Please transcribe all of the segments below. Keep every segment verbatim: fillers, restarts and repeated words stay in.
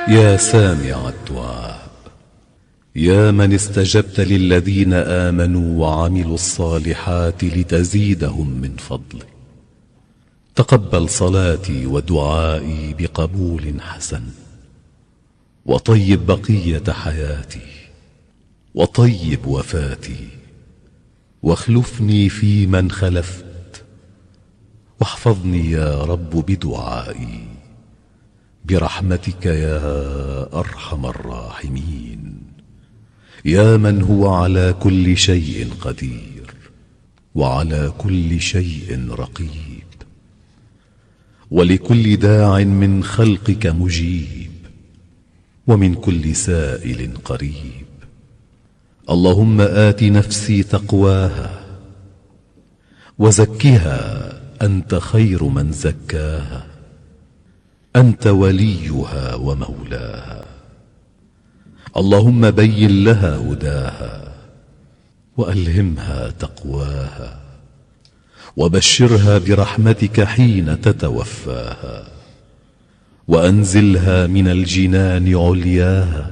يا سامع الدعاء، يا من استجبت للذين آمنوا وعملوا الصالحات لتزيدهم من فضلك، تقبل صلاتي ودعائي بقبول حسن، وطيب بقية حياتي، وطيب وفاتي، واخلفني في من خلفت، واحفظني يا رب بدعائي برحمتك يا أرحم الراحمين، يا من هو على كل شيء قدير وعلى كل شيء رقيب، ولكل داع من خلقك مجيب، ومن كل سائل قريب. اللهم آت نفسي تقواها وزكها أنت خير من زكاها، أنت وليها ومولاها. اللهم بين لها هداها وألهمها تقواها، وبشرها برحمتك حين تتوفاها، وأنزلها من الجنان علياها،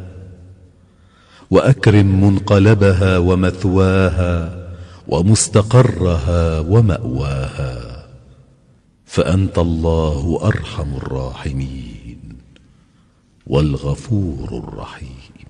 وأكرم منقلبها ومثواها ومستقرها ومأواها، فأنت الله أرحم الراحمين والغفور الرحيم.